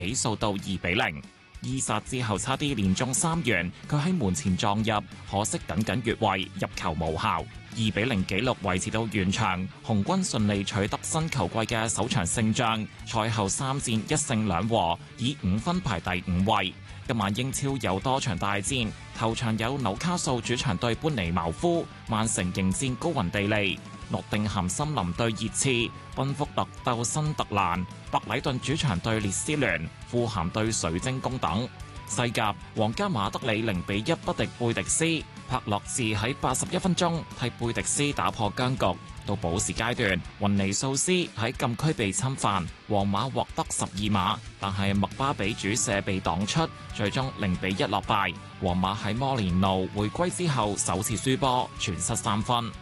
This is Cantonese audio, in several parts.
比數到2-0。伊薩之後差啲連中3元，佢喺門前撞入，可惜僅僅越位，入球無效。2-0紀錄維持到完場，紅軍順利取得新球季嘅首場勝仗。賽後3戰1勝2和，以5分排第5位。今晚英超有多場大戰，頭場有紐卡素主場對班尼茅夫，曼城迎戰高雲地利，諾定咸森林對熱刺，賓福特鬥新特蘭，白禮頓主場對列斯聯，富咸對水晶宮等。西甲，皇家馬德里0-1不敵貝迪斯，柏洛治喺81分鐘替貝迪斯打破僵局。到補時階段，雲尼素斯喺禁區被侵犯，皇馬獲得12碼，但係麥巴比主射被擋出，最終0-1落敗。皇馬喺摩連奴回歸之後首次輸波，全失3分。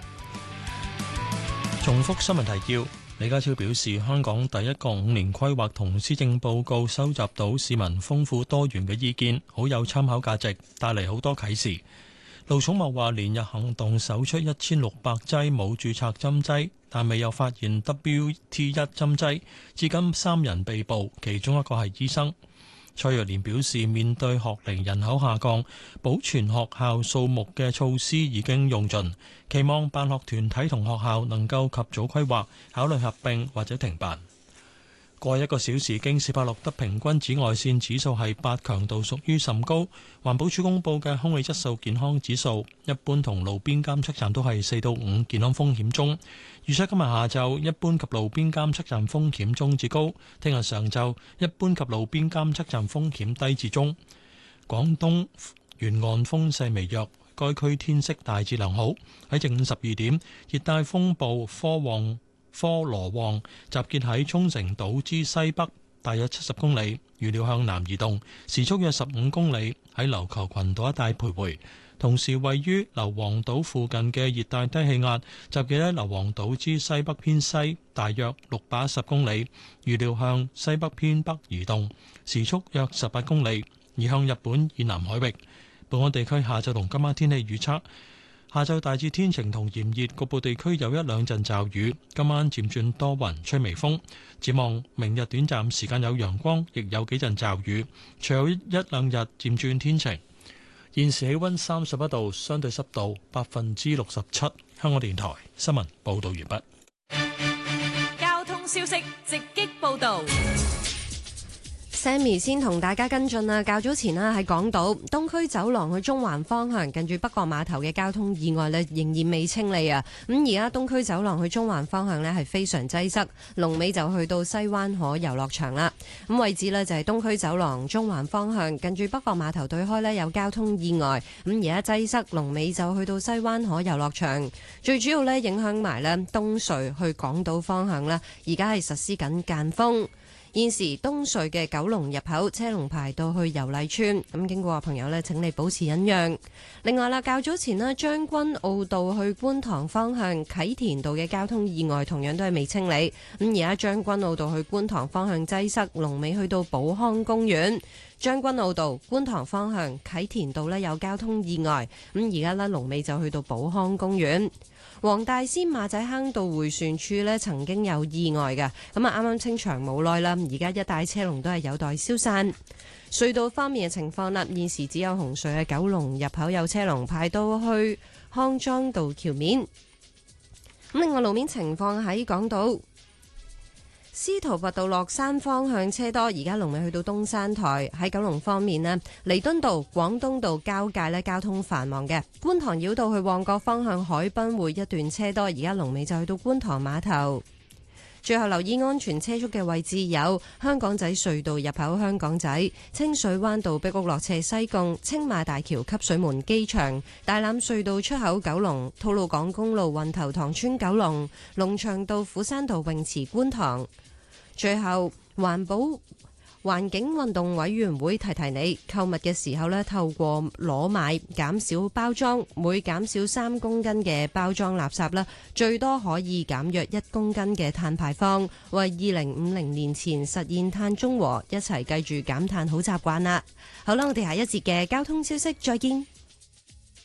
重複新聞提要。李家超表示，香港第一個5年規劃同施政報告收集到市民豐富多元嘅意見，好有參考價值，帶嚟好多啟示。盧寵茂話，連日行動搜出1600劑冇註冊針劑，但未有發現 WT1 針劑，至今3人被捕，其中一個係醫生。蔡若蓮表示，面對學齡人口下降，保存學校數目嘅措施已經用盡，期望辦學團體同學校能夠及早規劃，考慮合併或者停辦。過去1個小時，京士柏錄得平均紫外線指數係8，強度屬於甚高。環保署公佈嘅空氣質素健康指數，一般同路邊監測站都係4到5，健康風險中。預測今日下晝一般及路邊監測站風險中至高，聽日上晝一般及路邊監測站風險低至中。廣東沿岸風勢微弱，該區天色大致良好。喺正午12點，熱帶風暴科羅旺集結喺沖繩島之西北，大約70公里，預料向南移動，時速約15公里，喺琉球群島一帶徘徊。同時，位於硫磺島附近嘅熱帶低氣壓集結喺硫磺島之西北偏西，大約610公里，預料向西北偏北移動，時速約18公里，移向日本以南海域。本港地區下晝同今晚天氣預測：下晝大致天晴同炎熱，局部地區有1-2陣驟雨。今晚漸轉多雲，吹微風。展望明日短暫時間有陽光，亦有幾陣驟雨。隨後1-2日漸轉天晴。現時氣溫31度，相對濕度67%。香港電台新聞報道完畢。 交通消息直擊報道。 Sammy 先同大家跟進啦。較早前啦，喺港島東區走廊去中環方向，近住北角碼頭嘅交通意外呢，仍然未清理啊。咁而家東區走廊去中環方向呢，係非常擠塞，龍尾就去到西灣河遊樂場啦。咁位置呢，就係東區走廊中環方向，近住北角碼頭對開呢，有交通意外。咁而家擠塞，龍尾就去到西灣河遊樂場。最主要呢，影響埋呢東隧去港島方向啦，而家係實施緊間封。現時東隧嘅九龍入口車龍排到去油麗邨，咁經過嘅朋友呢，請你保持忍讓。另外啦，較早前呢，將軍澳道去觀塘方向啟田道嘅交通意外同樣都係未清理，咁而家將軍澳道去觀塘方向擠塞，龍尾去到寶康公園。將軍澳道觀塘方向啟田道呢，有交通意外，咁而家呢，龍尾就去到寶康公園。黃大仙馬仔坑道迴旋處呢，曾經有意外嘅，咁啊啱啱清場冇耐啦，而家一帶車龍都係有待消散。隧道方面嘅情況啦，現時只有紅隧嘅九龍入口有車龍排到去康莊道橋面。咁另外路面情況喺港島司徒拔道落山方向車多，而家龍尾去到東山台。喺九龍方面呢，彌敦道、廣東道交界呢，交通繁忙嘅。觀塘繞道去旺角方向海濱會一段車多，而家龍尾就去到觀塘碼頭。最後留意安全車速嘅位置有香港仔隧道入口香港仔、清水灣道碧屋落斜西貢、青馬大橋汲水門機場、大欖隧道出口九龍、吐露港公路運頭塘村九龍、龍翔道虎山道泳池觀塘。最後環境運動委員會提提你，購物嘅時候呢，透過裸買減少包裝，每減少3公斤嘅包裝垃圾啦，最多可以減約1公斤嘅碳排放，為2050年前實現碳中和，一齊記住減碳好習慣啦。好啦，我哋下一節嘅交通消息再見。